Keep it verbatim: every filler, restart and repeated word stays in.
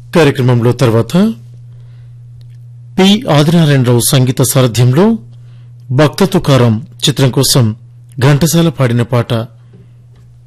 కార్యక్రమంలో తర్వాత పి ఆదినారాయణరావు సంగీత సారథ్యంలో భక్త తుకారం చిత్రం కోసం ఘంటసాల పాడిన పాట